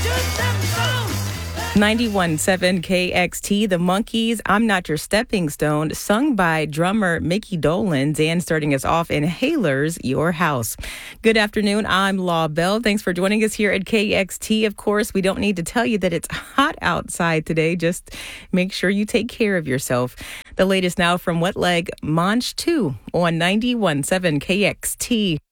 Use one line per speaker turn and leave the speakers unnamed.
91.7 KXT, The Monkees, I'm Not Your Stepping Stone, sung by drummer Mickey Dolenz, and starting us off Inhalers, Your House. Good afternoon, I'm Law Bell. Thanks for joining us here at KXT. Of course, we don't need to tell you that it's hot outside today. Just make sure you take care of yourself. The latest now from Wet Leg Manch 2 on 91.7 KXT.